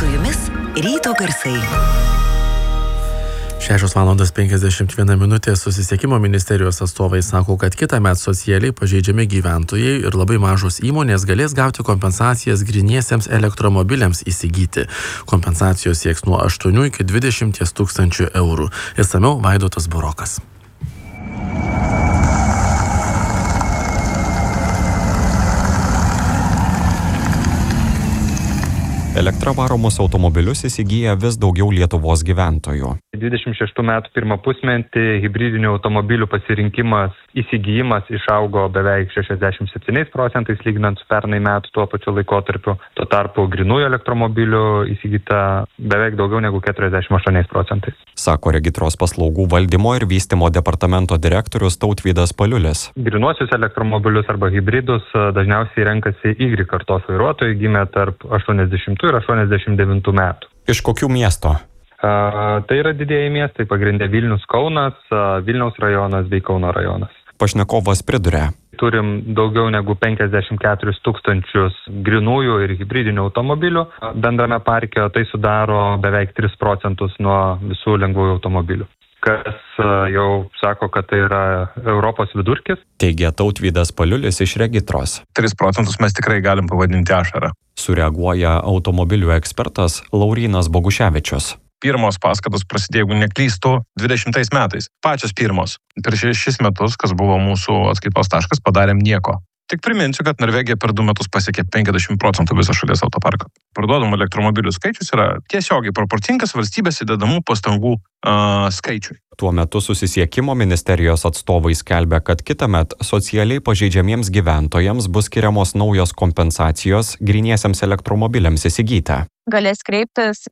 Su jumis ryto garsai. 6:51 susisiekimo ministerijos atstovai sako, kad kitąmet socialiai pažeidžiami gyventojai ir labai mažos įmonės galės gauti kompensacijas gryniesiems elektromobiliams įsigyti. Kompensacijos sieks nuo 8 iki 20 tūkstančių eurų. Išsamiau Vaidotas Burokas. Elektra varomus automobilius įsigyja vis daugiau Lietuvos gyventojų. 26 metų pirmą pusmetį hibridinių automobilių pasirinkimas įsigijimas išaugo beveik 67% lyginant su pernai metų tuo pačiu laikotarpiu. Tuo tarpu grynųjų elektromobilių įsigyta beveik daugiau negu 48%. Sako Regitros paslaugų valdymo ir vystymo departamento direktorius Tautvydas Paliulis. Grynuosius elektromobilius arba hibridus dažniausiai renkasi Y kartos vairuotojai gimę tarp 80 ir 89 metų. Iš kokių miesto? Tai yra didieji miestai, pagrindė Vilnius, Kaunas, Vilniaus rajonas bei Kauno rajonas. Pašnekovas priduria. Turim daugiau negu 54 tūkstančius grynųjų ir hibridinių automobilių bendrame parke, tai sudaro beveik 3% nuo visų lengvųjų automobilių. Kas jau sako, kad tai yra Europos vidurkis. Teigia Tautvydas Paliulis iš Regitros. 3% mes tikrai galim pavadinti ašarą. Sureaguoja automobilių ekspertas Laurynas Boguševičius. Pirmos paskatos prasidėjo, jeigu neklystu, 20 metais. Pačios pirmos. Per 6 metus, kas buvo mūsų atskaitos taškas, padarėm nieko. Tik priminsiu, kad Norvegija per 2 metus pasiekė 50% viso šalies autoparko. Parduodamų elektromobilių skaičius yra tiesiogiai proporcingas valstybės įdedamų pastangų skaičiui. Tuo metu susisiekimo ministerijos atstovai skelbia, kad kitąmet socialiai pažeidžiamiems gyventojams bus skiriamos naujos kompensacijos gryniesiems elektromobiliams įsigyti. Galės kreiptis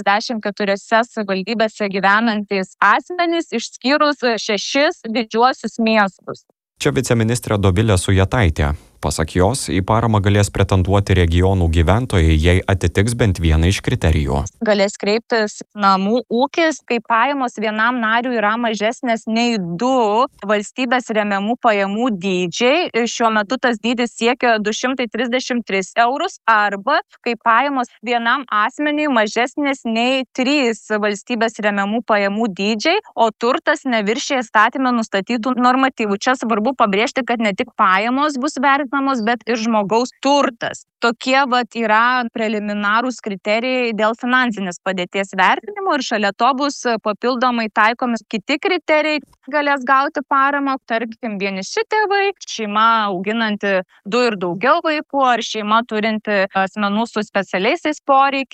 54 savivaldybėse gyvenantys asmenys, išskyrus 6 didžiuosius miestus. Čia viceministrė Dovilė Sujetaitė. Pasak jos, į paramą galės pretenduoti regionų gyventojai, jei atitiks bent vieną iš kriterijų. Galės kreiptis namų ūkis, kai pajamos vienam nariui yra mažesnės nei 2 valstybės remiamų pajamų dydžiai. Šiuo metu tas dydis siekia 233 eurus, arba kai pajamos vienam asmeniui mažesnės nei 3 valstybės remiamų pajamų dydžiai, o turtas neviršija įstatyme nustatytų normatyvų. Čia svarbu pabrėžti, kad ne tik pajamos bus vertinamos, bet ir žmogaus turtas. Tokie yra preliminarūs kriterijai dėl finansinės padėties vertinimo ir šalia to bus papildomai taikomi kiti kriterijai. Galės gauti paramą, tarkim, vieniši tėvai, šeima auginanti 2 ir daugiau vaikų ar šeima turinti asmenų su specialiaisiais poreikiais.